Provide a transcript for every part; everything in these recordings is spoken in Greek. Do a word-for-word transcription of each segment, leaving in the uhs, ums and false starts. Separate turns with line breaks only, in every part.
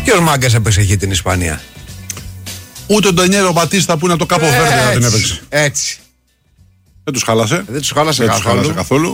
Ποιος μάγκας έπαιξε εκεί την Ισπανία?
Ούτε ο Ντανιέλο Μπατίστα που είναι από το Κάπο Βέρντε να την έπαιξε.
Έτσι.
Δεν τους χάλασε.
Δεν τους χάλασε,
Δεν
καθόλου.
τους χάλασε καθόλου.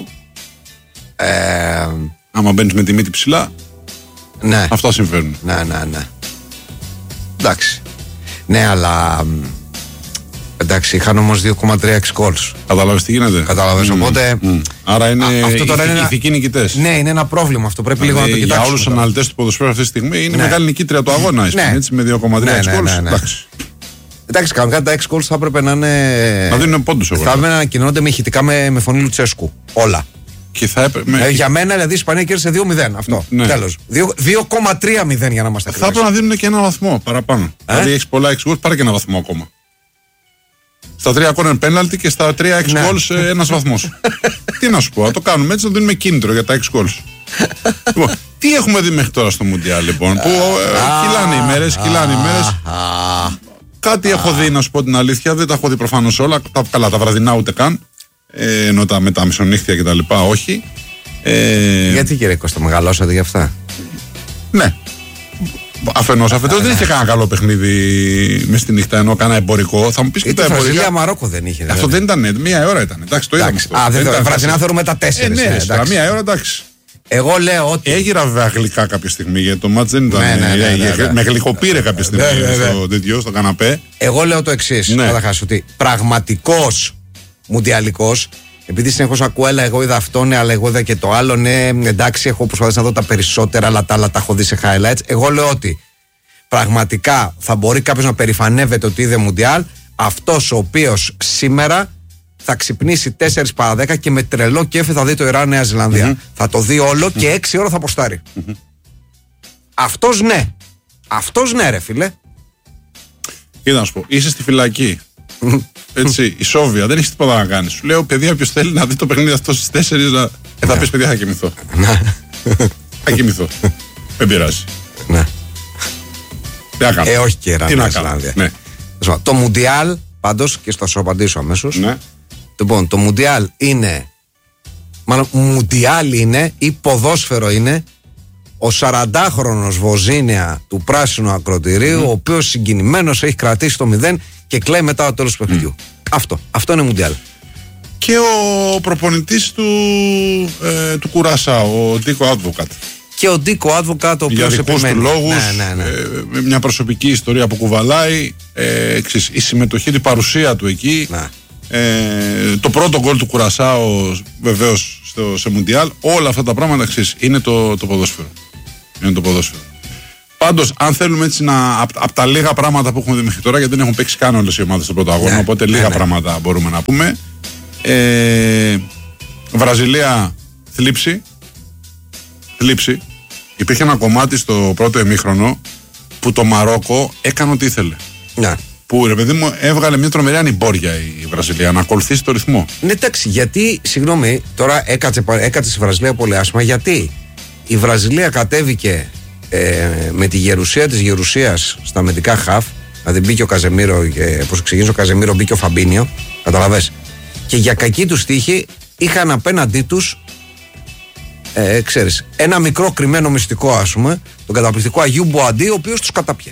Ε,
Άμα μπαίνεις με τη μύτη ψηλά,
ναι.
αυτά συμβαίνουν.
Ναι, ναι, ναι. Εντάξει. Ναι, αλλά. Εντάξει, είχαν όμως δύο κόμμα τρία εξ goals.
Κατάλαβες τι γίνεται.
Κατάλαβες,
Mm.
οπότε.
Mm. Άρα είναι
αυτό τώρα
ηθι,
είναι ένα...
ηθικοί νικητές.
Ναι, είναι ένα πρόβλημα αυτό. Πρέπει λίγο να το κοιτάξουμε.
Για όλους τους αναλυτές του ποδοσφαίρου αυτή τη στιγμή είναι
ναι.
μεγάλη νικήτρια του αγώνα. Ναι. Έτσι, με δύο κόμμα τρία
ναι,
εξ
ναι,
goals.
ναι, ναι, ναι.
Εντάξει.
Εντάξει, κανονικά τα έξι goals θα έπρεπε να είναι.
Να δίνουν πόντους εγώ.
Θα έπρεπε να ανακοινώνονται με ηχητικά με, με φωνή Λουτσέσκου. Όλα.
Και θα έπρεπε, με...
ε, για μένα δηλαδή η Ισπανία κέρδισε δύο μηδέν. Αυτό.
Ναι.
Τέλος. δύο κόμμα τρία μηδέν για να είμαστε
ακριβείς. Θα έπρεπε να δίνουν και ένα βαθμό παραπάνω. Ε? Δηλαδή έχει πολλά έξι goals, πάρε και ένα βαθμό ακόμα. Στα τρία corner penalty και στα τρία έξι
ναι.
goals ένας βαθμός. Τι να σου πω, να το κάνουμε έτσι, να δίνουμε κίνητρο για τα έξι goals. Λοιπόν, τι έχουμε δει μέχρι τώρα στο Μουντιάλ λοιπόν, που ε, κυλάνε οι μέρες, κυλάνε οι μέρες. Κάτι έχω δει, να σου πω την αλήθεια, δεν τα έχω δει προφανώς όλα. Τα, καλά, τα βραδινά ούτε καν. Ε, ενώ τα με τα μισονύχτια και τα λοιπά, όχι. Ε,
Γιατί κύριε Κώστα, μεγαλώσατε γι' αυτά?
Ναι. Αφενός, αφετέρου δεν είχε κανένα καλό παιχνίδι μες στη νύχτα, ενώ κανένα εμπορικό. Θα μου πεις και τα εμπορικά.
Βραζιλία Μαρόκο δεν είχε.
Αυτό δεν ήταν, μία ώρα ήταν. Εντάξει, το είδαμε.
Α, δεν ήταν. Βραζιλιά θεωρούμε τα τέσσερα.
Ε, ναι, στα μία ώρα εντάξει.
Εγώ λέω ότι.
Έγιρα βέβαια γλυκά κάποια στιγμή, γιατί το μάτς δεν ήταν.
Ναι, ναι, ναι, ναι, ναι.
Με γλυκοπήρε κάποια στιγμή
ναι, ναι, ναι.
στο τέτοιο, στο καναπέ.
Εγώ λέω το εξής.
Ναι.
Καταρχάς, ότι πραγματικός μουντιαλικός, επειδή συνεχώς ακούω, έλα, εγώ είδα αυτό, ναι, αλλά εγώ είδα και το άλλο, ναι, εντάξει, έχω προσπαθήσει να δω τα περισσότερα, αλλά τα άλλα τα έχω δει σε highlights. Εγώ λέω ότι πραγματικά θα μπορεί κάποιος να περηφανεύεται ότι είδε μουντιάλ, αυτός ο οποίος σήμερα θα ξυπνήσει τέσσερα παρά δέκα και με τρελό κέφι θα δει το Ιράν Νέα Ζηλανδία. Mm-hmm. Θα το δει όλο και έξι ώρα θα αποστάρει. Mm-hmm. Αυτός ναι. Αυτός ναι, ρε φίλε.
Κοίτα να σου πω, είσαι στη φυλακή. Έτσι, η Σόβια, δεν έχει τίποτα να κάνει. Σου λέω, παιδιά, όποιος θέλει να δει το παιχνίδι αυτό στις τέσσερις, να... ε, θα πεις, παιδιά, θα κοιμηθώ. Θα κοιμηθώ. Δεν πειράζει.
Ναι.
Τι να κάνω.
Ε, όχι και Ιράν Νέα Ζηλανδία.
Ναι.
Το Μουντιάλ, πάντως, και θα σου απαντήσω αμέσως.
Ναι.
Λοιπόν, το Μουντιάλ είναι. Μάλλον, Μουντιάλ είναι ή ποδόσφαιρο είναι ο σαραντάχρονος Βοζίνια του πράσινου ακροτηρίου, mm. ο οποίος συγκινημένος έχει κρατήσει το μηδέν και κλαίει μετά το τέλος του παιχνιδιού. Mm. Αυτό. Αυτό είναι Μουντιάλ.
Και ο προπονητής του, ε, του Κουρασά, ο Ντίκο Άντβοκατ.
Και ο Ντίκο Άντβοκατ, ο οποίος
για δικούς του λόγους,
ναι, ναι, ναι.
Ε, με μια προσωπική ιστορία που κουβαλάει, ε, εξής, η συμμετοχή, η παρουσία του εκεί. Ναι. Ε, το πρώτο γκολ του Κουρασάου βεβαίως στο, σε Μουντιάλ, όλα αυτά τα πράγματα εξής, είναι το, το ποδόσφαιρο. Είναι το ποδόσφαιρο. Πάντως, αν θέλουμε έτσι να. Από απ τα λίγα πράγματα που έχουμε δει μέχρι τώρα, γιατί δεν έχουν παίξει καν όλες οι ομάδες στον πρώτο αγώνα, ναι, οπότε ναι, λίγα ναι. πράγματα μπορούμε να πούμε. Ε, Βραζιλία, θλίψη. Θλίψη. Υπήρχε ένα κομμάτι στο πρώτο ημίχρονο που το Μαρόκο έκανε ό,τι ήθελε. Ναι. Που ρε παιδί μου έβγαλε μια τρομερή ανημπόρια η Βραζιλία να ακολουθήσει το ρυθμό.
Ναι, εντάξει, γιατί, συγγνώμη, τώρα έκατσε, έκατσε στη Βραζιλία πολύ άσχημα, γιατί η Βραζιλία κατέβηκε ε, με τη γερουσία της γερουσίας στα αμυντικά χαφ, δηλαδή μπήκε ο Καζεμίρο, και, όπως ξεκίνησε ο Καζεμίρο, μπήκε ο Φαμπίνιο, καταλαβες. Και για κακή τους τύχη είχαν απέναντί τους, ε, ξέρεις, ένα μικρό κρυμμένο μυστικό, ας πούμε, τον καταπληκτικό Αγίου Μποαντί, ο οποίος τους κατάπιε.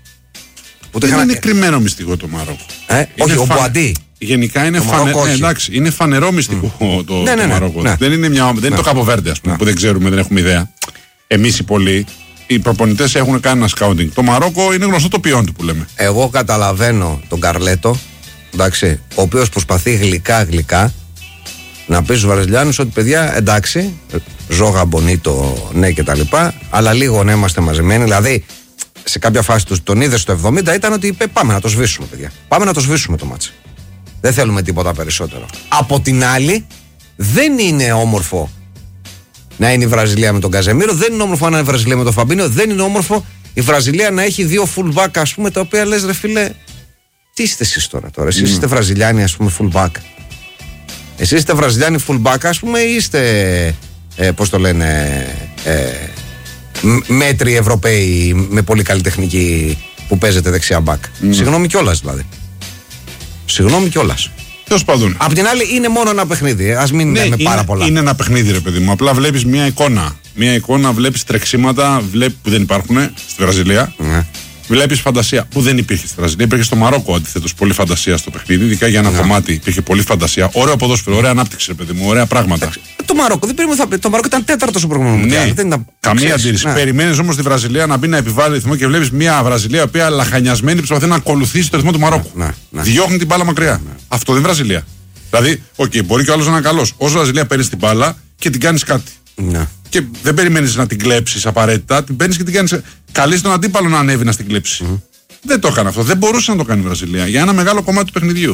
Δεν είχαν... είναι κρυμμένο μυστικό το Μαρόκο.
Ε, όχι, ο Μποαντί.
Γενικά είναι, φανε... ναι, εντάξει, είναι φανερό μυστικό mm. το, ναι, ναι, το Μαρόκο. Ναι. Δεν είναι, μια... δεν είναι ναι. το Κάπο Βέρντε, ας πούμε, ναι. που δεν ξέρουμε, δεν έχουμε ιδέα. Εμείς οι πολλοί, οι προπονητές έχουν κάνει ένα σκάουντινγκ. Το Μαρόκο είναι γνωστό το ποιόν του που λέμε.
Εγώ καταλαβαίνω τον Καρλέτο, εντάξει, ο οποίος προσπαθεί γλυκά-γλυκά να πει στους Βραζιλιάνους ότι παιδιά, εντάξει, ζώγα μπονίτο, ναι κτλ. Αλλά λίγο να είμαστε μαζεμένοι, δηλαδή. Σε κάποια φάση του τον είδε στο εβδομήντα ήταν ότι είπε πάμε να το σβήσουμε, παιδιά. Πάμε να το σβήσουμε το μάτσι. Δεν θέλουμε τίποτα περισσότερο. Από την άλλη, δεν είναι όμορφο να είναι η Βραζιλία με τον Καζεμίρο, δεν είναι όμορφο να είναι η Βραζιλία με τον Φαμπίνιο, δεν είναι όμορφο η Βραζιλία να έχει δύο fullback, ας πούμε, τα οποία λες ρε φίλε, τι είστε εσείς τώρα, τώρα. Εσείς mm. είστε Βραζιλιάνοι, ας πούμε, fullback. Εσείς είστε Βραζιλιάνοι fullback, ας πούμε, ή είστε, ε, πώς το λένε, ε, μέτροι Ευρωπαίοι με πολύ καλή τεχνική που παίζεται δεξιά μπακ. Mm. Συγγνώμη κιόλας δηλαδή. Συγγνώμη κιόλας.
Τέλος πάντων.
Απ' την άλλη είναι μόνο ένα παιχνίδι. Ας μην
ναι,
λέμε
είναι,
πάρα πολλά.
Είναι ένα παιχνίδι, ρε παιδί μου. Απλά βλέπεις μια εικόνα μια εικόνα, βλέπεις τρεξίματα βλέπ, που δεν υπάρχουν στη Βραζιλία. Ναι. Βλέπεις φαντασία που δεν υπήρχε στη Βραζιλία. Υπήρχε στο Μαρόκο αντιθέτως πολύ φαντασία στο παιχνίδι. Ειδικά για ένα ναι. κομμάτι υπήρχε πολύ φαντασία. Ωραίο ποδόσφαιρο, ωραία ανάπτυξη, ρε παιδί μου, ωραία πράγματα.
Το Μαρόκο, δεν περίμενα, θα... το Μαρόκο ήταν τέταρτο στο προηγούμενο.
Ναι, δεν ήταν... καμία αντίρρηση. Ναι. Περιμένεις όμως τη Βραζιλία να μπει να επιβάλλει ρυθμό και βλέπεις μια Βραζιλία η οποία λαχανιασμένη προσπαθεί να ακολουθήσει το ρυθμό του Μαρόκου. Ναι, ναι, ναι. Διώχνει την μπάλα μακριά. Ναι, ναι. Αυτό δεν είναι Βραζιλία. Δηλαδή, οκ, okay, μπορεί και ο άλλος να είναι καλός. Όσο Βραζιλία παίρνει την μπάλα και την κάνεις κάτι. Ναι. Και δεν περιμένεις να την κλέψεις απαραίτητα, την παίρνεις και την κάνεις. Καλείς τον αντίπαλο να ανέβει να την κλέψει. Mm. Δεν το έκανε αυτό. Δεν μπορούσε να το κάνει η Βραζιλία για ένα μεγάλο κομμάτι του παιχνιδιού.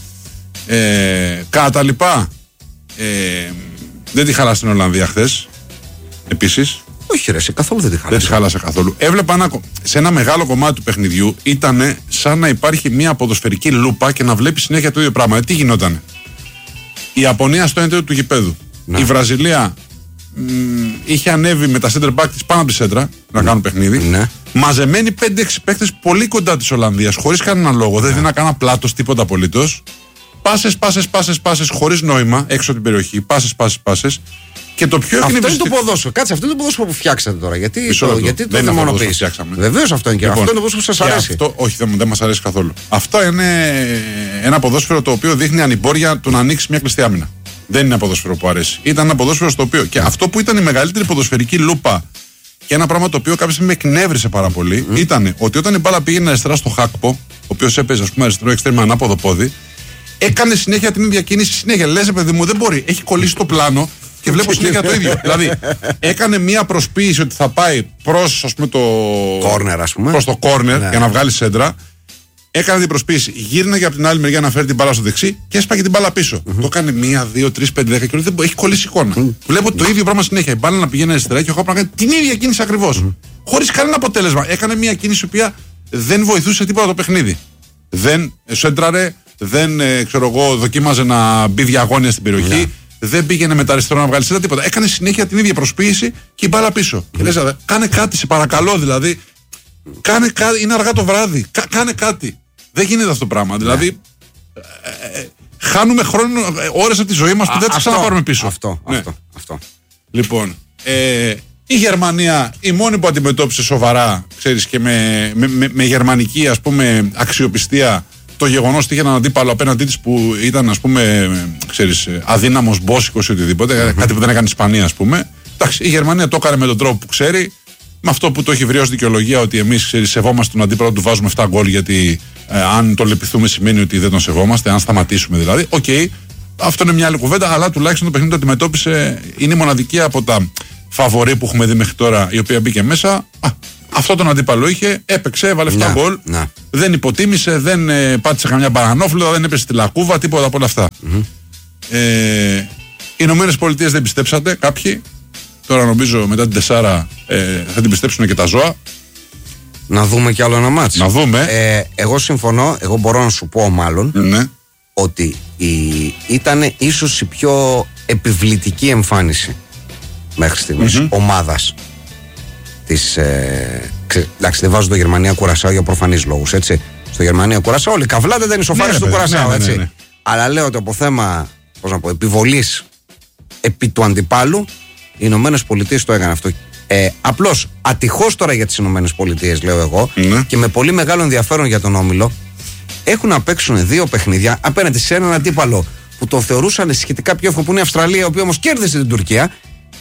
Ε, κατά τα λοιπά, ε, δεν τη χάλασε την Ολλανδία χθες. Επίσης.
Όχι, ρε, σε καθόλου δεν τη χάλασε.
Δεν τη χάλασε καθόλου. Έβλεπα ένα, σε ένα μεγάλο κομμάτι του παιχνιδιού ήταν σαν να υπάρχει μια ποδοσφαιρική λούπα και να βλέπει συνέχεια το ίδιο πράγμα. Ε, τι γινότανε. Η Ιαπωνία στο έντερο του γηπέδου. Να. Η Βραζιλία μ, είχε ανέβει με τα center back της πάνω από τη σέντρα να κάνουν παιχνίδι. Ναι. Μαζεμένοι πέντε έξι παίκτες πολύ κοντά της Ολλανδίας, χωρίς κανένα λόγο. Ναι. Δεν δίνει να κάνω πλάτος, τίποτα απολύτως. Πάσες, πάσες, πάσες, πάσες, χωρίς νόημα, έξω από την περιοχή. Πάσες, πάσες, πάσες. Και το πιο
αυτό είναι το ποδόσφαιρο. Κάτσε, αυτό είναι το ποδόσφαιρο που φτιάξατε τώρα. Γιατί το, γιατί το δαιμονοποιήσατε. Βεβαίως αυτό είναι και λοιπόν, αυτό είναι το ποδόσφαιρο που σας αρέσει.
Αυτό, όχι, δεν, δεν μας αρέσει καθόλου. Αυτό είναι ένα ποδόσφαιρο το οποίο δείχνει ανημπόρια του να ανοίξει μια κλειστή άμυνα. Δεν είναι ένα ποδόσφαιρο που αρέσει. Ήταν ένα ποδόσφαιρο στο οποίο. Και αυτό που ήταν η μεγαλύτερη ποδοσφαιρική λούπα και ένα πράγμα το οποίο κάποια στιγμή με εκνεύρισε πάρα πολύ mm. ήταν ότι όταν η μπάλα πήγαινε αριστερά στο Χάκπο, ο οποίος έπαιζε, ας πούμε, αριστερό εξτρέμιο ανάποδο πόδι, έκανε συνέχεια την ίδια κίνηση. Συνέχεια λες, παιδί μου, δεν μπορεί. Έχει κολλήσει το πλάνο και βλέπω συνέχεια το ίδιο. Δηλαδή, έκανε μία προσποίηση ότι θα πάει προς, ας πούμε, το
corner, ας πούμε.
Προς το corner ναι. για να βγάλει σέντρα. Έκανε την προσποίηση, γύρναγε από την άλλη μεριά να φέρει την μπάλα στο δεξί και έσπαγε την μπάλα πίσω. Mm-hmm. Το έκανε μία, δύο, τρία, πέντε, δέκα και δεν έχει κολλήσει εικόνα. Mm-hmm. Βλέπω το ίδιο πράγμα συνέχεια. Η μπάλα να πηγαίνει αριστερά και ο Χάπ να κάνει την ίδια κίνηση ακριβώς. Mm-hmm. Χωρίς κανένα αποτέλεσμα. Έκανε μία κίνηση η οποία δεν βοηθούσε τίποτα το παιχνίδι. Δεν σέντραρε, δεν ε, ξέρω εγώ, δοκίμαζε να μπει διαγώνια στην περιοχή. Mm-hmm. Δεν πήγαινε με τα αριστερό να βγάλει σέντρα, τίποτα. Έκανε συνέχεια την ίδια προσποίηση και η μπάλα πίσω. Mm-hmm. Και λες, κάνε κάτι, σε παρακαλώ δηλαδή. Κάνε κάτι, είναι αργά το βράδυ. Κα, κάνε κάτι. Δεν γίνεται αυτό το πράγμα. Yeah. Δηλαδή, ε, ε, χάνουμε χρόνο, ε, ώρες από τη ζωή μας που Α, δεν τις ξαναπάρουμε πίσω.
Αυτό, ναι. αυτό, αυτό.
Λοιπόν, ε, η Γερμανία, η μόνη που αντιμετώπισε σοβαρά, ξέρεις, και με, με, με, με γερμανική, ας πούμε, αξιοπιστία, το γεγονός ότι είχε έναν αντίπαλο απέναντί της που ήταν, ας πούμε, ξέρεις, αδύναμος, μπόσικος ή οτιδήποτε, mm-hmm. κάτι που δεν έκανε η Ισπανία, ας πούμε. Εντάξει, η Γερμανία το έκανε με τον τρόπο που ξέρει. Με αυτό που το έχει βρει ως δικαιολογία ότι εμείς σεβόμαστε τον αντίπαλο, του βάζουμε επτά γκολ γιατί ε, αν το λυπηθούμε σημαίνει ότι δεν τον σεβόμαστε, αν σταματήσουμε δηλαδή. Οκ, okay, αυτό είναι μια άλλη κουβέντα, αλλά τουλάχιστον το παιχνίδι το αντιμετώπισε, είναι η μοναδική από τα φαβορί που έχουμε δει μέχρι τώρα, η οποία μπήκε μέσα. Α, αυτό τον αντίπαλο είχε, έπαιξε, έβαλε επτά γκολ, δεν υποτίμησε, δεν ε, πάτησε καμιά μπαρανόφλουδα, δεν έπεσε στη λακκούβα, τίποτα από όλα αυτά. Mm-hmm. Ε, οι Ηνωμένες Πολιτείες δεν πιστέψατε κάποιοι. Τώρα νομίζω μετά την τεσσάρα ε, θα την πιστέψουν και τα ζώα.
Να δούμε κι άλλο ένα μάτς.
Να δούμε.
Ε, εγώ συμφωνώ, εγώ μπορώ να σου πω μάλλον
ναι.
ότι η, ήταν ίσως η πιο επιβλητική εμφάνιση μέχρι στιγμής mm-hmm. ομάδας της. Ε, ξε, εντάξει, δεν βάζω το Γερμανία Κουρασάου για προφανείς λόγους, έτσι. Στο Γερμανία Κουρασάου όλοι καβλάτε, δεν είναι σοφάρες ναι, του Κουρασάου, ναι, ναι, ναι, ναι. έτσι. Αλλά λέω ότι από θέμα, πώς να πω, επιβολής επί του αντιπάλου. Οι Ηνωμένες Πολιτείες το έκανε αυτό. Ε, απλώς ατυχώς τώρα για τις Ηνωμένες Πολιτείες, λέω εγώ, mm. και με πολύ μεγάλο ενδιαφέρον για τον Όμιλο, έχουν να παίξουν δύο παιχνίδια απέναντι σε έναν αντίπαλο που τον θεωρούσαν σχετικά πιο εύκολο, που είναι η Αυστραλία, η οποία όμως κέρδισε την Τουρκία.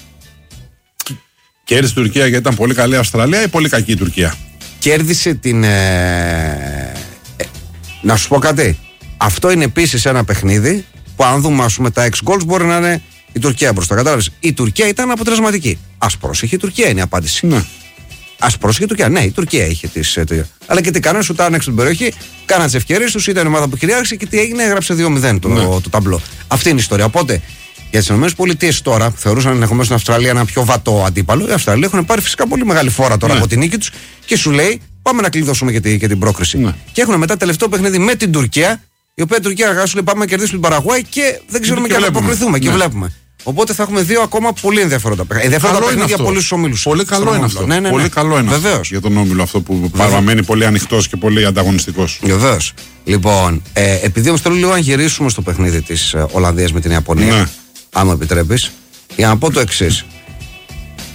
Κέρδισε την Τουρκία γιατί ήταν πολύ καλή η Αυστραλία ή πολύ κακή η Τουρκία?
Κέρδισε την. Ε, ε, να σου πω κάτι. Αυτό είναι επίσης ένα παιχνίδι που, αν δούμε ας πούμε, τα έξι goals, μπορεί να είναι η Τουρκία μπροστά. Κατάλαβες. Η Τουρκία ήταν αποτελεσματική. Ας πρόσεχε η Τουρκία, είναι η απάντηση.
Ναι.
Ας πρόσεχε η Τουρκία. Ναι, η Τουρκία είχε τις. Αλλά και τι κάνανε, σου τάνε έξω την περιοχή, κάναν τις ευκαιρίες τους, ήταν η ομάδα που κυριάρχησε και τι έγινε, έγραψε δύο μηδέν το, ναι. το, το ταμπλό. Αυτή είναι η ιστορία. Οπότε για τις ΗΠΑ τώρα, που θεωρούσαν ενδεχομένως την Αυστραλία ένα πιο βατό αντίπαλο, οι Αυστραλοί έχουν πάρει φυσικά πολύ μεγάλη φόρα τώρα ναι. από την νίκη τους και σου λέει, πάμε να κλειδώσουμε και, τη, και την πρόκριση. Ναι. Και έχουν μετά τελευταίο παιχνίδι με την Τουρκία, η οποία η Τουρκία σου λέει, πάμε να κερδίσουμε την Παραγουάη και δεν ξέρουμε και, και αν αποκριθούμε. Ναι. Και βλέπουμε. Οπότε θα έχουμε δύο ακόμα πολύ ενδιαφέροντα παιχνίδια. Ενδιαφέροντα παιχνίδια για πολλούς ομίλους.
Πολύ καλό είναι αυτό.
Ναι, ναι, ναι.
Πολύ καλό είναι αυτό για τον όμιλο αυτό που παραμένει πολύ ανοιχτός και πολύ ανταγωνιστικός.
Βεβαίως. Λοιπόν, ε, επειδή όμως θέλω λίγο να γυρίσουμε στο παιχνίδι της ε, Ολλανδίας με την Ιαπωνία, ναι. αν μου επιτρέπεις, για να πω το εξής.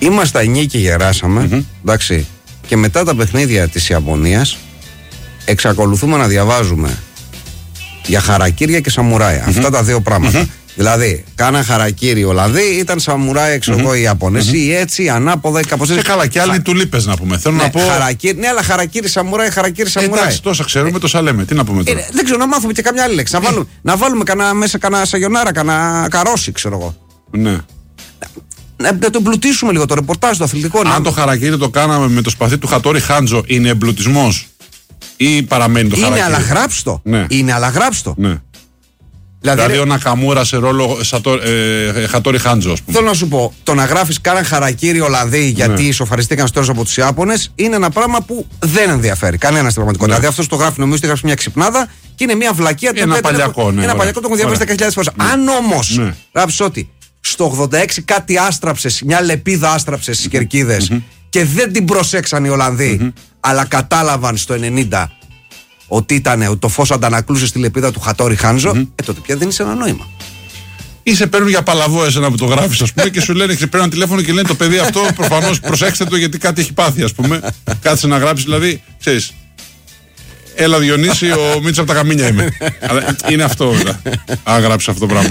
Είμαστε εννιά και γεράσαμε. Mm-hmm. Εντάξει. Και μετά τα παιχνίδια της Ιαπωνίας εξακολουθούμε να διαβάζουμε για χαρακίρια και σαμουράια. Mm-hmm. Αυτά τα δύο πράγματα. Mm-hmm. Δηλαδή, κάνα χαρακίρι οι Ολλανδοί, ήταν σαμουράι, ξέρω εγώ, mm-hmm. οι Ιαπωνές, mm-hmm. ή έτσι, ανάποδα ή κάπως έτσι.
Και καλά, και άλλοι του λείπες να πούμε. Θέλω
ναι,
να πω.
Χαρακίρι, ναι, αλλά χαρακίρι σαμουράι, χαρακίρι σαμουράι.
Εντάξει, τόσα ξέρουμε, τόσα λέμε. Τι να πούμε τώρα.
Ε, δεν ξέρω, να μάθουμε και καμιά άλλη λέξη. Να βάλουμε, να βάλουμε κανένα, μέσα κανένα σαγιονάρα, κανένα καρόσι, ξέρω εγώ.
Ναι.
Να, να το εμπλουτίσουμε λίγο το ρεπορτάζ, το αθλητικό.
Αν
να...
το χαρακίρι το κάναμε με το σπαθί του Χατόρι Χάντζο, είναι εμπλουτισμός ή παραμένει το
είναι
χαρακίρι?
Είναι, αλλά γράψτο.
Ναι.
Είναι, αλλά γράψτο.
Ναι. Δηλαδή, δηλαδή ο Νακαμούρα σε ρόλο ε, Χατόρι Χάντζο, ας πούμε.
Θέλω να σου πω, το να γράφεις κάνα χαρακίρι Ολλανδοί γιατί ναι. ισοφαριστήκαν στο τέλος από τους Ιάπωνες είναι ένα πράγμα που δεν ενδιαφέρει κανένα στην πραγματικότητα. Ναι. Δηλαδή αυτός το γράφει, νομίζω ότι γράφει μια ξυπνάδα και είναι μια βλακεία.
Ένα παλιακό, ναι.
Ένα παλιακό, το έχω διαβάσει δέκα χιλιάδες φορές. Ναι. Αν όμως ναι. γράψεις ότι στο ογδόντα έξι κάτι άστραψες, μια λεπίδα άστραψες στις κερκίδες mm-hmm. και δεν την προσέξαν οι Ολλανδοί, mm-hmm. αλλά κατάλαβαν στο ενενήντα ότι ήταν το φως αντανακλούσε στη λεπίδα του Χατόρι Χάντζο, mm-hmm. ε, τότε πια δεν είσαι ένα νόημα.
Ή σε παίρνουν για παλαβό εσένα που το γράφεις, ας πούμε, και σου λένε, παίρνουν ένα τηλέφωνο και λένε το παιδί αυτό προφανώς προσέξτε το γιατί κάτι έχει πάθει, ας πούμε. Κάτσε να γράψεις, δηλαδή, ξέρεις. Έλα Διονύση, ο Μίτσος από τα Καμίνια είμαι. Αλλά είναι αυτό, βέβαια. Αν γράψεις αυτό το πράγμα.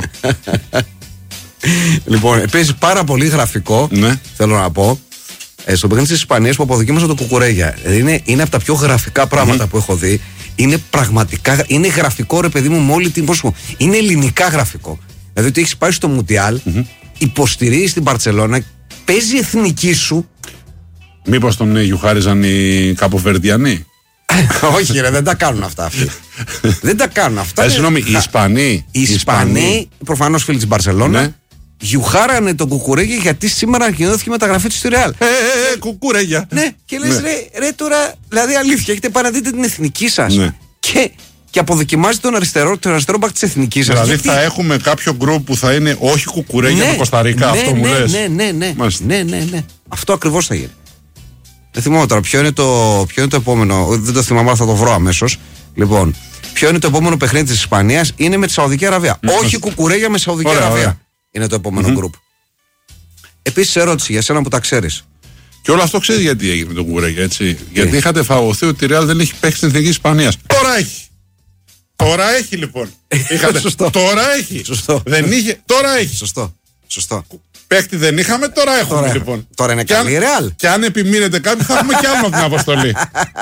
Λοιπόν, παίζει πάρα πολύ γραφικό, ναι. θέλω να πω. Ε, στο παιχνίδι της Ισπανίας που αποδοκίμασα το Κουκουρέγια. Είναι, είναι από τα πιο γραφικά πράγματα mm-hmm. που έχω δει. Είναι πραγματικά. Είναι γραφικό, ρε παιδί μου, με όλη την. Πώς πω, είναι ελληνικά γραφικό. Δηλαδή ότι έχεις πάει στο Μουντιάλ, mm-hmm. υποστηρίζει την Μπαρτσελώνα, παίζει εθνική σου.
Μήπως τον γιουχάριζαν οι Καποβερδιανοί?
Όχι, ρε, δεν τα κάνουν αυτά αυτοί. Δεν τα κάνουν αυτά.
Ε, συγγνώμη, οι Ισπανοί.
Οι Ισπανοί, προφανώς φίλοι της Μπαρτσελώνα. Ναι. Γιουχάρανε τον Κουκουρέγια γιατί σήμερα ανακοινώθηκε η μεταγραφή του στη Ρεάλ.
Ε, ε, ε, Κουκουρέγια.
Ναι, και λες ναι. ρε, ρε τώρα, δηλαδή αλήθεια, έχετε πάει να δείτε την εθνική σας. Ναι. Και, και αποδοκιμάζει τον αριστερό, τον αριστερό μπακ της εθνικής σας.
Δηλαδή
γιατί...
θα έχουμε κάποιο γκρουπ που θα είναι όχι Κουκουρέγια
ναι,
με Κοσταρίκα,
ναι,
αυτό
ναι,
μου λες.
Ναι, ναι, ναι, ναι, ναι, ναι. Αυτό ακριβώς θα γίνει. Δεν θυμάμαι τώρα ποιο είναι το, ποιο είναι το επόμενο, δεν το θυμάμαι, αλλά θα το βρω αμέσως. Λοιπόν, ποιο είναι το επόμενο παιχνίδι της Ισπανίας? Είναι με τη Σαουδική Αραβία. Mm. Όχι Κουκουρέγια με Σαουδική ωραία, Αραβία. Ωραία. Είναι το επόμενο mm-hmm. γκρουπ. Επίσης, ερώτηση για σένα που τα ξέρεις.
Και όλο αυτό ξέρεις γιατί έγινε με τον Κουκουρέγια, έτσι. Yeah. Γιατί είχατε φαγωθεί ότι η Ρεάλ δεν έχει παίξει στην εθνική Ισπανίας. Τώρα έχει. Τώρα έχει λοιπόν. Είχατε...
Σωστό.
Τώρα έχει.
Σωστό.
Δεν είχε. Τώρα έχει.
Σωστό. Σωστό.
Παίκτη δεν είχαμε, τώρα έχουμε
τώρα,
λοιπόν.
Τώρα είναι καλή η Ρεάλ.
Και αν επιμείνετε κάποιοι, θα έχουμε κι άλλο από την αποστολή.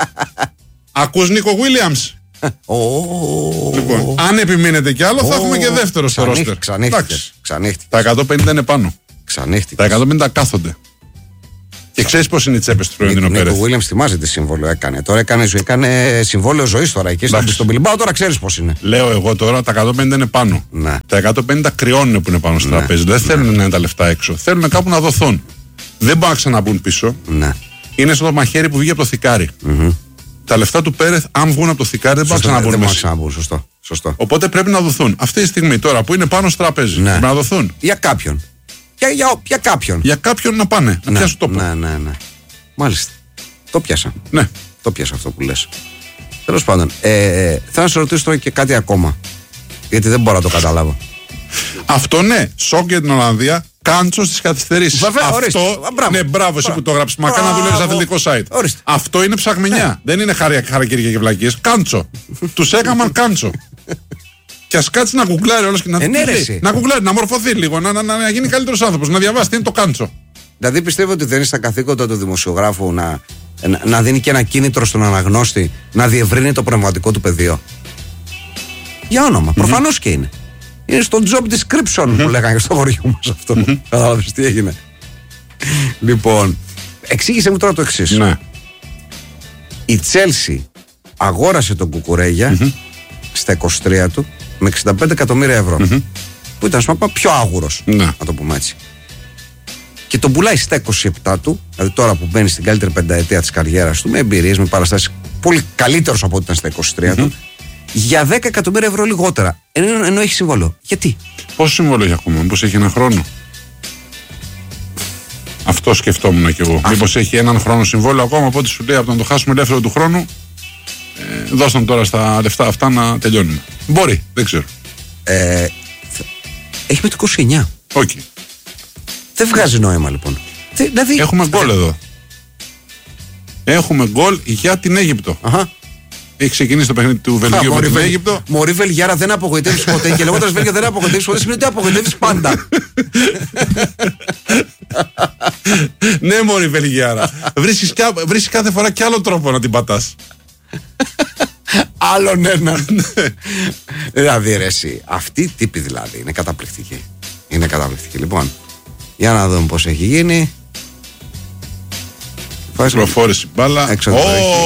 Ακούς Νίκο Βίλιαμς?
Oh.
Λοιπόν, αν επιμείνετε κι άλλο, oh. θα έχουμε και δεύτερο στο ρόστερ.
Ξανέχτηκε.
Τα εκατόν πενήντα είναι πάνω.
Ξανέχτηκε.
Τα εκατόν πενήντα κάθονται. Και ξέρεις πώς είναι οι τσέπες του Φλωρεντίνο Πέρεθ.
Ο Βίλιαμς θυμάται τι σύμβολο έκανε. Τώρα έκανε, έκανε συμβόλαιο ζωής τώρα εκεί στον, στον Μπιλμπάο. Τώρα ξέρεις πώς είναι.
Λέω εγώ τώρα τα εκατόν πενήντα είναι πάνω.
Ναι.
Τα εκατόν πενήντα κρυώνουν που είναι πάνω στο ναι. τραπέζι. Δεν ναι. θέλουν να είναι τα λεφτά έξω. Θέλουν κάπου να δοθούν. Δεν μπορούν να ξαναμπούν πίσω. Ναι. Είναι στο μαχαίρι που βγήκε από το θικάρι. Mm-hmm. Τα λεφτά του Πέρεθ, αν βγουν από το θικάρι, δεν μπορούν να ξαναμπούν.
Σωστό. Σωστό.
Οπότε πρέπει να δοθούν. Αυτή τη στιγμή τώρα που είναι πάνω στο τραπέζι. Ναι. Πρέπει να δοθούν.
Για κάποιον. Για, για, για κάποιον.
Για κάποιον να πάνε. Να
ναι.
πιάσουν τόπο.
Ναι, ναι, ναι. Μάλιστα. Το πιάσα.
Ναι.
Το πιάσα αυτό που λες. Τέλος πάντων. Ε, θα να σε ρωτήσω τώρα και κάτι ακόμα. Γιατί δεν μπορώ να το καταλάβω.
Αυτό ναι. Σοκ για την Ολλανδία. Κάντσο στις καθυστερήσεις.
Βέβαια,
αυτό.
Ορίστε. Μπράβο.
Ναι, μπράβο, εσύ που το έγραψες. Μακάρι να δουλεύεις αθλητικό site.
Ορίστε.
Αυτό είναι ψαγμενιά. Ναι. Δεν είναι χαρακίρια και βλακίες. Κάντσο. Τους έκαναν κάντσο. Και ας κάτσει να γκουγκλάρει όλος και να,
ε, ναι,
να γκουγκλάρει, να μορφωθεί λίγο, να, να, να, να γίνει καλύτερος άνθρωπος, να διαβάσει τι είναι το κάντσο.
Δηλαδή πιστεύω ότι δεν είναι στα καθήκοντα του δημοσιογράφου να, να, να δίνει και ένα κίνητρο στον αναγνώστη να διευρύνει το πνευματικό του πεδίο. Για όνομα. Mm-hmm. Προφανώς και είναι. Είναι στο job description mm-hmm. που λέγανε στο χωριό μας αυτό. Mm-hmm. Κατάλαβες τι έγινε. Λοιπόν, εξήγησε μου τώρα το εξής.
Ναι.
Η Τσέλσι αγόρασε τον Κουκουρέγια mm-hmm. στα είκοσι τρία του με εξήντα πέντε εκατομμύρια ευρώ. Mm-hmm. Που ήταν σπαπά πιο άγουρος,
ναι.
να το πούμε έτσι. Και τον πουλάει στα είκοσι επτά του, δηλαδή τώρα που μπαίνει στην καλύτερη πενταετία της καριέρας του, με εμπειρίες, με παραστάσεις πολύ καλύτερος από ό,τι ήταν στα είκοσι τρία mm-hmm. του, για δέκα εκατομμύρια ευρώ λιγότερα. Ενώ, ενώ έχει συμβόλαιο. Γιατί?
Πόσο συμβόλαιο έχει ακόμα, μήπως έχει έναν χρόνο? Αυτό σκεφτόμουν κι εγώ. Μήπως έχει έναν χρόνο συμβόλαιο ακόμα, από ό,τι σου λέει από να το χάσουμε ελεύθερο του χρόνου. Ε, δώσαν τώρα στα λεφτά αυτά να τελειώνουν. Μπορεί, δεν ξέρω.
Ε, έχει με το είκοσι εννιά.
Okay.
Δεν βγάζει νόημα λοιπόν. Δηλαδή,
έχουμε γκολ εδώ. Έχουμε γκολ για την Αίγυπτο.
Αχα.
Έχει ξεκινήσει το παιχνίδι του Βελγίου με την Αίγυπτο.
Μωρή Βελγιάρα, δεν απογοητεύει ποτέ. Και λέγοντας Βέλγια δεν απογοητεύει ποτέ, σημαίνει ότι απογοητεύει πάντα.
Ναι, μωρή Βελγιάρα. Βρίσκεις κάθε φορά κι άλλο τρόπο να την πατάς.
Άλλον έναν. Δηλαδή, ρε, εσύ, αυτή η τύπη δηλαδή είναι καταπληκτική. Είναι καταπληκτική. Λοιπόν, για να δούμε πώς έχει γίνει.
Προφόρηση μπάλα.
Έξω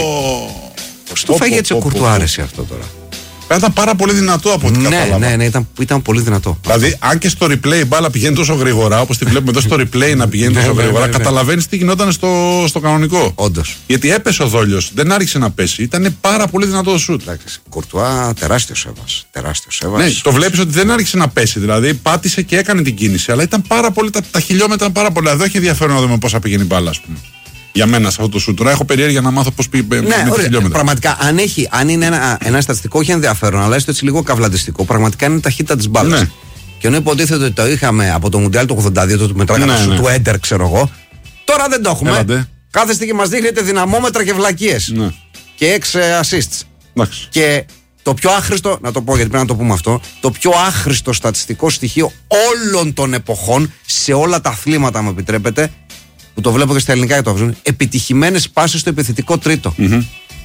πώς το φάγει έτσι ο Κουρτουά, άρεσε αυτό τώρα.
Ήταν πάρα πολύ δυνατό από ό,τι
ναι,
κατάλαβα.
Ναι, ναι, ήταν, ήταν πολύ δυνατό.
Δηλαδή, αν και στο replay η μπάλα πηγαίνει τόσο γρήγορα, όπως τη βλέπουμε εδώ στο replay να πηγαίνει τόσο γρήγορα, καταλαβαίνεις τι γινόταν στο, στο κανονικό.
Όντως.
Γιατί έπεσε ο Δόλιος, δεν άρχισε να πέσει. Ήταν πάρα πολύ δυνατό το σουτ.
Κουρτουά, τεράστιο σέβας. Τεράστιο σέβας.
Ναι, το βλέπεις ότι δεν άρχισε να πέσει. Δηλαδή, πάτησε και έκανε την κίνηση. Αλλά ήταν πάρα πολύ, τα, τα χιλιόμετρα ήταν πάρα πολλά. Εδώ έχει ενδιαφέρον να δούμε πώς θα πηγαίνει η μπάλα, ας πούμε. Για μένα σε αυτό το σουτ. Τώρα έχω περιέργεια να μάθω πώς πήγε.
Ναι,
με ωραία,
πραγματικά, αν, έχει, αν είναι ένα, ένα στατιστικό, όχι ενδιαφέρον, αλλά έστω έτσι λίγο καυλαντιστικό, πραγματικά είναι η ταχύτητα της μπάλας. Ναι. Και ενώ υποτίθεται ότι το είχαμε από το Μουντιάλ του ογδόντα δύο, το μετράγαμε ναι, ναι. του Έντερ, ξέρω εγώ, τώρα δεν το έχουμε. Έλατε. Κάθεστε και μας δείχνετε δυναμόμετρα και βλακίες. Ναι. Και έξι assists.
Άξι.
Και το πιο άχρηστο, να το πω γιατί πρέπει να το πούμε αυτό, το πιο άχρηστο στατιστικό στοιχείο όλων των εποχών, σε όλα τα αθλήματα, μου επιτρέπετε, που το βλέπω και στα ελληνικά και το βάζουν, επιτυχημένες πάσες στο επιθετικό τρίτο. Mm-hmm.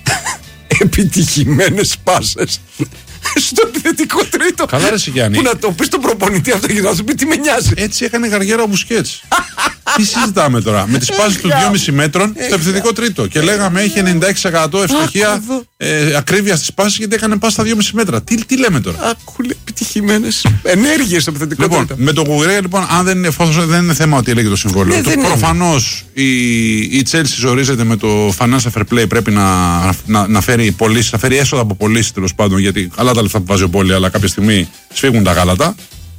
Επιτυχημένες πάσες στο επιθετικό τρίτο.
Καλά, ρε Σιγιάννη.
Που να το πει στον προπονητή αυτό και να σου πει τι με νοιάζει.
Έτσι έκανε γαργέρα ο Μπουσκέτς. Τι συζητάμε τώρα, με τις πάσες του δυόμισι μέτρων στο επιθετικό τρίτο. Και λέγαμε έχει ενενήντα έξι τοις εκατό ευστοχία, ε, ακρίβεια στις πάσες γιατί έκανε πάση στα δυόμισι μέτρα. Τι, τι λέμε τώρα.
Άκουλε επιτυχημένες ενέργειες στο επιθετικό
λοιπόν,
τρίτο.
Με το Κουγκουρέα, λοιπόν, αν δεν είναι, εφόσον δεν είναι θέμα ότι έλεγε το συμβόλαιο. Ναι, προφανώς η, η Chelsea ζορίζεται με το financial fair play. Πρέπει να, να, να, φέρει πωλήσεις, να φέρει έσοδα από πωλήσεις τέλος πάντων. Γιατί καλά τα λεφτά που βάζει ο Πόλη, αλλά κάποια στιγμή σφίγγουν τα γάλατα.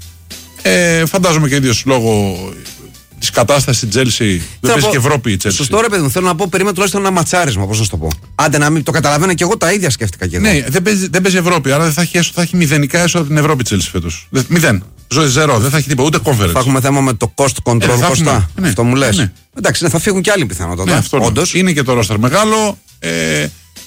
Ε, φαντάζομαι και ίδιος λόγω τη κατάσταση στην Chelsea. Δεν παίζει και Ευρώπη η Chelsea.
Σωστό, ρε παιδί μου, θέλω να πω, περίμενα τουλάχιστον ένα ματσάρισμα, πώς να σου το πω. Άντε να μην το καταλαβαίνω και εγώ τα ίδια σκέφτηκα και εγώ.
Ναι, δεν παίζει, δεν παίζει Ευρώπη, άρα δεν θα έχει, έσοδα, θα έχει μηδενικά έσοδα από την Ευρώπη η Chelsea φέτος. Μηδέν. Ζωή ζερό, δεν θα έχει τίποτα, ούτε conference.
Θα έχουμε θέμα με το cost control, ε, Κωστά.
Ναι,
αυτό μου λες.
Ναι.
Εντάξει, ναι, θα φύγουν και άλλοι πιθανότατα.
Ναι, όντως. Είναι και το roster μεγάλο. Ε,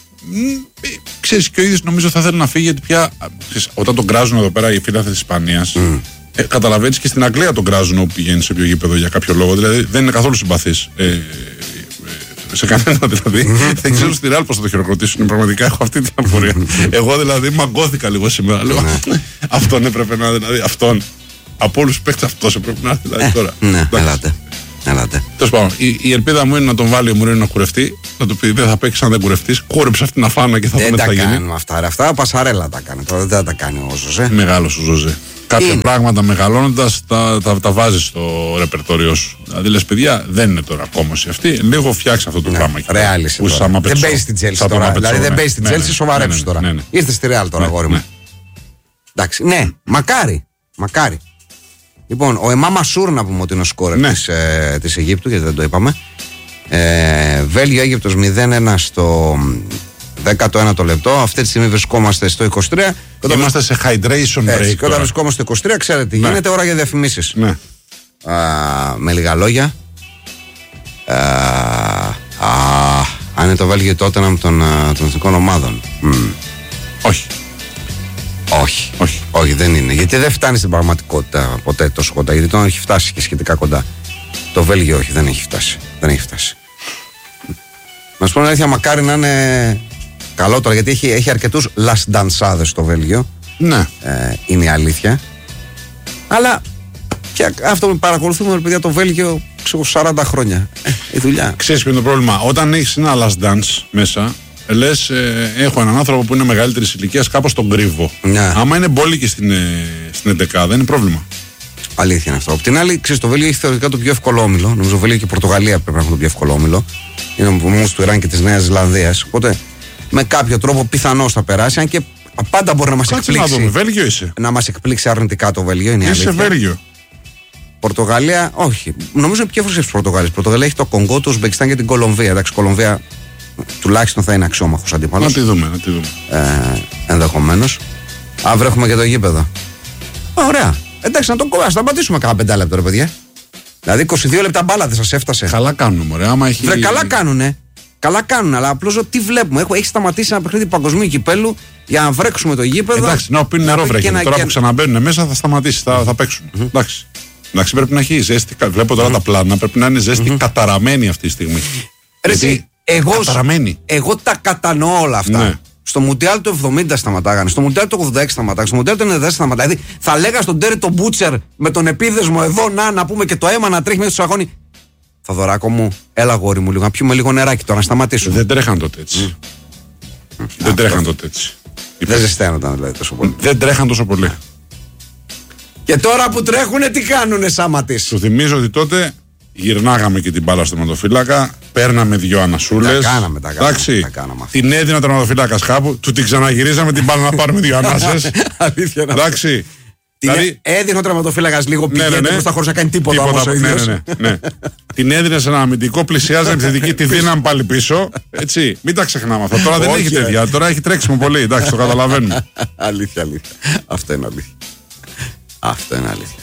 ξέρεις, και ο ίδιος νομίζω θα θέλει να φύγει γιατί πια ξέρεις, όταν τον κράζουν εδώ πέρα οι φίλαθλοι της Ισπανίας. Mm. Ε, καταλαβαίνεις και στην Αγγλία τον κράζουν όπου πηγαίνει σε όποιο γήπεδο για κάποιο λόγο. Δηλαδή δεν είναι καθόλου συμπαθής. Ε, ε, σε κανένα δηλαδή. Mm-hmm. Δεν ξέρω στη Ρεάλ πώς θα το χειροκροτήσουν. Πραγματικά έχω αυτή την απορία. Εγώ δηλαδή μαγκώθηκα λίγο σήμερα. Λέω, αυτόν έπρεπε να δηλαδή. Αυτόν. Από όλους τους παίκτες αυτός έπρεπε να δηλαδή
ε,
τώρα.
Ναι, ελάτε. Ελάτε.
Τέλος πάντων, η, η ελπίδα μου είναι να τον βάλει ο Μουρίνο να κουρευτεί. Να του πει: δεν θα παίξει αν δεν κουρευτεί. Κούρεψε αυτή την αφάνα και θα δούμε τι θα γίνει.
Δεν τα κάνουμε αυτά. Ρε. Αυτά πασαρέλα τα κάνει. Τώρα δεν τα κάνει ο Ζωζέ.
Μεγάλος ο Ζωζέ. Κάποια είναι. Πράγματα μεγαλώνοντας τα, τα, τα βάζει στο ρεπερτόριό σου. Δηλαδή λες, παιδιά, δεν είναι τώρα κόμωση αυτή. Λίγο φτιάξει αυτό το ναι, πράγμα.
Ρεάλισε. Δεν παίζει στην Chelsea τώρα. Δηλαδή δεν παίζει στην Chelsea, σοβαρέψου τώρα. Ήρθε στη Ρεάλ τώρα, αγόρι μου. Εντάξει, ναι, μακάρι. Μακάρι. Λοιπόν, ο Εμά Μασούρ να πούμε ότι είναι ο σκόρερ ναι. της, ε, της Αιγύπτου, γιατί δεν το είπαμε. Ε, Βέλγιο-Αίγυπτος μηδέν ένα στο δέκατο ένατο λεπτό. Αυτή τη στιγμή βρισκόμαστε στο είκοσι τρία.
Είμαστε σε hydration break.
Έτσι, και όταν βρισκόμαστε στο είκοσι τρία, ξέρετε τι ναι. γίνεται, ώρα για διαφημίσεις.
Ναι.
Α, με λίγα λόγια. Α, α, αν είναι το Βέλγιο τότε να των, των εθνικών ομάδων. Mm.
Όχι.
Όχι. Όχι. Όχι, δεν είναι. Γιατί δεν φτάνει στην πραγματικότητα ποτέ τόσο κοντά. Γιατί τον έχει φτάσει και σχετικά κοντά. Το Βέλγιο όχι, δεν έχει φτάσει. Δεν έχει φτάσει. Να σου πω αλήθεια, μακάρι να είναι καλό τώρα, γιατί έχει, έχει αρκετούς λασντανσάδες στο Βέλγιο.
Ναι.
Ε, είναι η αλήθεια. Αλλά και αυτό που παρακολουθούμε, παιδιά, το Βέλγιο ξέρω, σαράντα χρόνια. Ε, η δουλειά.
Ξέρεις ποιο είναι το πρόβλημα. Όταν έχεις ένα last dance μέσα. Λες, ε, έχω έναν άνθρωπο που είναι μεγαλύτερης ηλικίας, κάπως τον κρύβω. Ναι. Άμα είναι μπόλικη στην, ε, στην έντεκα, δεν είναι πρόβλημα.
Αλήθεια είναι αυτό. Απ' την άλλη, ξέρεις, το Βέλγιο έχει θεωρητικά το πιο εύκολο όμιλο. Νομίζω το Βέλγιο και η Πορτογαλία πρέπει να έχουν το πιο εύκολο όμιλο. Είναι όμως του Ιράν και της Νέας Ζηλανδίας. Οπότε με κάποιο τρόπο πιθανώς θα περάσει. Αν και πάντα μπορεί να μας εκπλήξει.
Να δούμε, Βέλγιο είσαι.
Να μας εκπλήξει αρνητικά το Βέλγιο. Είναι
είσαι Βέλγιο.
Πορτογαλία, όχι. Νομίζω είναι πιο εύκολο τη Πορτογαλία. Η Πορτογαλία έχει το Κονγκό, το Ουσμπεκιστάν και την Κολομβία. Εντάξει, Κολομβία τουλάχιστον θα είναι αξιόμαχος αντίπαλος.
Να τη δούμε, να τη δούμε.
Ε, ενδεχομένως. Αύριο έχουμε και το γήπεδο. Ωραία. Εντάξει, να το κόβουμε. Να σταματήσουμε κάνα πεντάλεπτο, ρε παιδιά. Δηλαδή είκοσι δύο λεπτά μπάλα δεν σας έφτασε.
Καλά κάνουν, μωρέ. Άμα έχει...
Βρε, καλά κάνουνε. Καλά κάνουν, αλλά απλώς τι βλέπουμε. Έχω, έχει σταματήσει ένα παιχνίδι παγκοσμίου κυπέλου για να βρέξουμε το γήπεδο.
Εντάξει, να πίνουν νερό βρέχει. Τώρα και... που ξαναμπαίνουν μέσα θα σταματήσει, θα, θα παίξουν. Mm-hmm. Εντάξει. Εντάξει, πρέπει να έχει ζέστη. Βλέπω τώρα mm-hmm. τα πλάνα, πρέπει να είναι ζέστη mm-hmm. καταραμένη αυτή τη στιγμή.
Ρε, γιατί... εγώ, εγώ τα κατανοώ όλα αυτά. Ναι. Στο Μουντιάλ του εβδομήντα σταματάγανε, στο Μουντιάλ του ογδόντα έξι σταματάγανε, στο Μουντιάλ του ενενήντα τέσσερα σταματάγανε. Δηλαδή θα λέγα στον Τέρι τον Μπούτσερ με τον επίδεσμο εδώ να, να πούμε και το αίμα να τρέχει μέσα στο αγώνι. Θοδωράκο μου, έλα γόρι μου λίγο, να πιούμε λίγο νεράκι τώρα, να σταματήσουμε.
Δεν τρέχαν τότε έτσι. Mm. Δεν Α, τρέχαν τότε έτσι.
Δεν ζεσταίνονταν δηλαδή τόσο πολύ.
Δεν τρέχαν τόσο πολύ.
Και τώρα που τρέχουνε, τι κάνουνε σάματις.
Σου θυμίζω ότι τότε γυρνάγαμε και την μπάλα στο τερματοφύλακα, παίρναμε δυο ανασούλες.
Τα κάναμε, τα κάναμε. Τα κάναμε
την έδινα ο τερματοφύλακας κάπου, του την ξαναγυρίζαμε την μπάλα να πάρουμε δύο ανάσες.
Αλήθεια.
Εντάξει.
Την δηλαδή... έδινε ο τερματοφύλακας λίγο πηγαίνει ναι, ναι, ναι. μπροστά χωρίς να κάνει τίποτα.
τίποτα όμως, ναι, ναι, ναι, ναι. Την έδινε σε ένα αμυντικό, πλησιάζει επιθετική, τη δίναμε πάλι πίσω. Έτσι, μην τα ξεχνάμε αυτά. Τώρα δεν έχει τέτοια. Τώρα έχει τρέξιμο πολύ. Εντάξει, το καταλαβαίνουμε.
Αλήθεια, αλήθεια. Αυτό είναι αλήθεια. Αυτό είναι αλήθεια.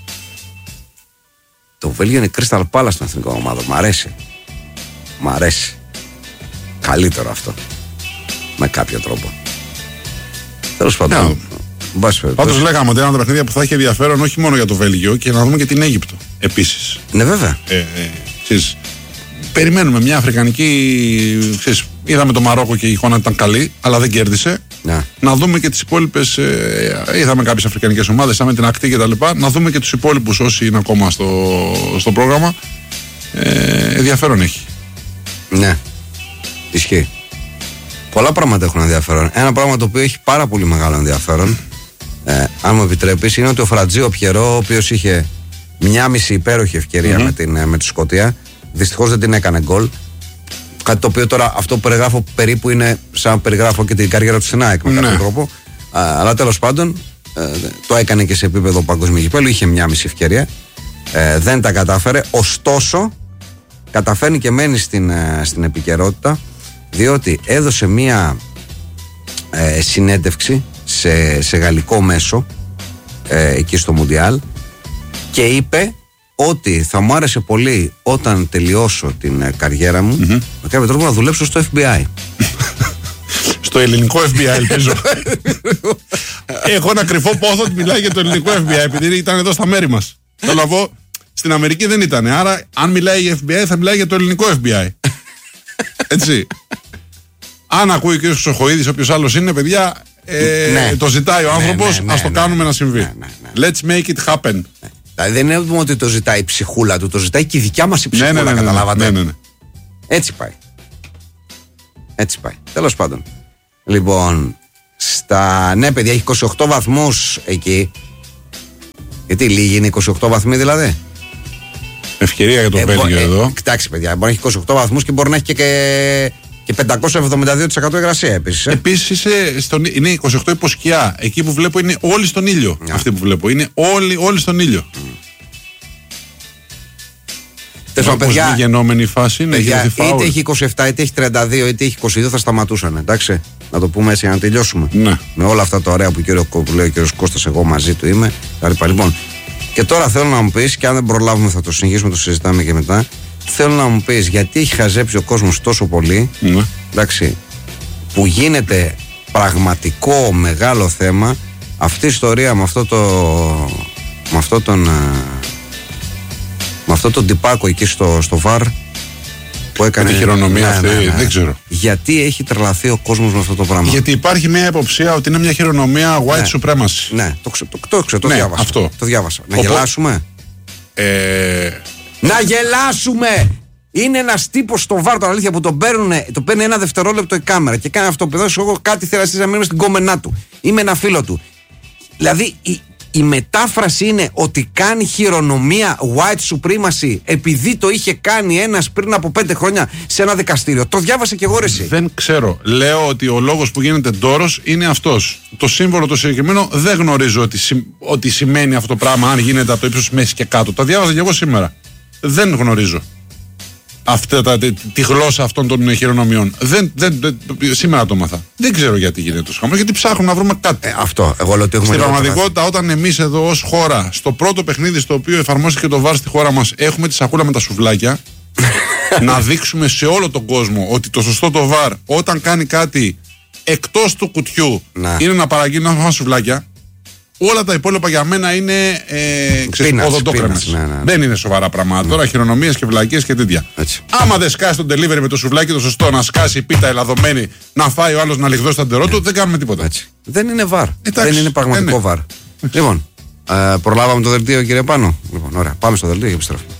Το Βέλγιο είναι Crystal Palace στην εθνικό ομάδα. Μ' αρέσει. Μ' αρέσει. Καλύτερο αυτό. Με κάποιο τρόπο. Τέλος πάντων.
Πάντως λέγαμε ότι ένα από τα παιχνίδια που θα έχει ενδιαφέρον όχι μόνο για το Βέλγιο και να δούμε και την Αίγυπτο επίσης.
Ναι, βέβαια.
Ε, ε, ξέρεις, περιμένουμε μια αφρικανική. Ξέρεις, είδαμε το Μαρόκο και η εικόνα ήταν καλή, αλλά δεν κέρδισε. Ναι. Να δούμε και τις υπόλοιπες. Ε, είδαμε κάποιες αφρικανικές ομάδες, είδαμε την Ακτή κτλ. Να δούμε και τους υπόλοιπους όσοι είναι ακόμα στο, στο πρόγραμμα. Ε, ενδιαφέρον έχει.
Ναι. Ισχύει. Πολλά πράγματα έχουν ενδιαφέρον. Ένα πράγμα το οποίο έχει πάρα πολύ μεγάλο ενδιαφέρον, ε, αν μου επιτρέπεις, είναι ότι ο Φρατζίο Πιερό, ο οποίος είχε μια μισή υπέροχη ευκαιρία mm-hmm. με, την, με τη Σκωτία, δυστυχώς δεν την έκανε γκολ. Κάτι το οποίο τώρα αυτό που περιγράφω περίπου είναι σαν να περιγράφω και την καριέρα του στην ΑΕΚ με κάποιο mm-hmm. τρόπο. Α, αλλά τέλος πάντων ε, το έκανε και σε επίπεδο παγκοσμίου κυπέλλου, είχε μια μισή ευκαιρία. Ε, δεν τα κατάφερε. Ωστόσο, καταφέρνει και μένει στην, ε, στην επικαιρότητα, διότι έδωσε μία ε, συνέντευξη σε, σε γαλλικό μέσο ε, εκεί στο Μουντιάλ και είπε ότι θα μου άρεσε πολύ όταν τελειώσω την ε, καριέρα μου mm-hmm. με κάποιο τρόπο να δουλέψω στο εφ μπι άι.
Στο ελληνικό εφ μπι άι ελπίζω. Έχω ένα κρυφό πόθο ότι μιλάει για το ελληνικό εφ μπι άι επειδή ήταν εδώ στα μέρη μας. Θέλω να πω, στην Αμερική δεν ήταν, άρα αν μιλάει για εφ μπι άι θα μιλάει για το ελληνικό εφ μπι άι. Έτσι. Αν ακούει ο κ. Χρυσοχοΐδης, όποιος άλλος είναι, παιδιά, ε, ναι. το ζητάει ο άνθρωπος, ναι, ναι, ας το ναι, κάνουμε ναι, να συμβεί. Ναι, ναι, ναι. Let's make it happen. Ναι.
Δηλαδή δεν είναι ότι το ζητάει η ψυχούλα του, το ζητάει και η δικιά μας η ψυχούλα, ναι, ναι, ναι, καταλάβατε.
Ναι, ναι, ναι.
Έτσι πάει. Έτσι πάει. Τέλος πάντων. Λοιπόν, στα... ναι παιδιά, έχει είκοσι οκτώ βαθμούς εκεί. Γιατί λίγοι είναι είκοσι οκτώ βαθμοί δηλαδή.
Ευκαιρία για το ε, Βέλγιο ε, εδώ.
Κοιτάξτε παιδιά, μπορεί να έχει είκοσι οκτώ βαθμούς και μπορεί να έχει και... και... και πεντακόσια εβδομήντα δύο τοις εκατό υγρασία επίσης. Ε.
Επίσης είναι είκοσι οκτώ υποσκιά. Εκεί που βλέπω είναι όλοι στον ήλιο. Yeah. Αυτοί που βλέπω είναι όλοι, όλοι στον ήλιο. Mm.
Τέλος πάντων, παιδιά.
Είναι γεννόμενη φάση. Είναι,
παιδιά, είτε έχει είκοσι επτά, είτε έχει τριάντα δύο, είτε έχει είκοσι δύο, θα σταματούσαν. Εντάξει. Να το πούμε έτσι για να τελειώσουμε.
Ναι.
Με όλα αυτά τα ωραία που, κύριο, που λέει ο κύριος Κώστας, εγώ μαζί του είμαι. Λοιπόν, και τώρα θέλω να μου πεις, και αν δεν προλάβουμε θα το συνεχίσουμε, το συζητάμε και μετά. Θέλω να μου πεις γιατί έχει χαζέψει ο κόσμος τόσο πολύ, ναι. εντάξει, που γίνεται πραγματικό μεγάλο θέμα αυτή η ιστορία με αυτό το με αυτό τον με αυτό τον τυπάκο εκεί στο, στο βαρ που έκανε
τη χειρονομία ναι, αυτή, ναι, ναι. δεν ξέρω.
Γιατί έχει τρελαθεί ο κόσμος με αυτό το πράγμα.
Γιατί υπάρχει μια υποψία ότι είναι μια χειρονομία white ναι. supremacy.
Ναι, το ξέρω, το, το, το, το,
ναι,
διάβασα.
Αυτό.
Το διάβασα. Να
Οπό...
γελάσουμε.
Ε...
Να γελάσουμε! Είναι ένας τύπος στο βάρ, το αλήθεια, που τον παίρνουν, το παίρνει ένα δευτερόλεπτο η κάμερα και κάνει αυτό. Παιδό, εγώ κάτι θέλω να μείνουμε στην κόμενά του. Είμαι ένα φίλο του. Δηλαδή η, η μετάφραση είναι ότι κάνει χειρονομία white supremacy επειδή το είχε κάνει ένας πριν από πέντε χρόνια σε ένα δικαστήριο. Το διάβασε και εγώ ρε εσύ.
Δεν ξέρω. Λέω ότι ο λόγος που γίνεται ντόρος είναι αυτός. Το σύμβολο το συγκεκριμένο δεν γνωρίζω ότι, ότι σημαίνει αυτό το πράγμα αν γίνεται από το ύψος μέση και κάτω. Το διάβαζα και εγώ σήμερα. Δεν γνωρίζω. αυτά, τα, τη, τη γλώσσα αυτών των χειρονομιών. Δεν, δεν, δεν, σήμερα το μάθα. Δεν ξέρω γιατί γίνεται τόσο χαμό, γιατί ψάχνουμε να βρούμε κάτι.
Ε, αυτό. Εγώ λέω ότι έχουμε.
Στην πραγματικότητα, όταν εμείς εδώ ως χώρα, στο πρώτο παιχνίδι στο οποίο εφαρμόστηκε το βαρ στη χώρα μας, έχουμε τη σακούλα με τα σουβλάκια, να δείξουμε σε όλο τον κόσμο ότι το σωστό το βαρ, όταν κάνει κάτι εκτός του κουτιού, να. είναι να παραγγείλει να φάμε σουβλάκια. Όλα τα υπόλοιπα για μένα είναι ε, οδοντόκρεμες. Ναι, ναι, ναι. Δεν είναι σοβαρά πράγματα. Ναι. Τώρα χειρονομίες και βλακίες και τέτοια. Έτσι. Άμα δεν σκάσει τον delivery με το σουβλάκι το σωστό, να σκάσει πίτα ελαδωμένη, να φάει ο άλλος να λιγδώσει τα ντερό του, δεν κάνουμε τίποτα.
Έτσι. Δεν είναι βαρ.
Εντάξει,
δεν είναι πραγματικό ναι. βαρ. Λοιπόν, ε, προλάβαμε το δελτίο, κύριε Πάνο. Λοιπόν, ωραία. Πάμε στο δελτίο και επιστρέφουμε.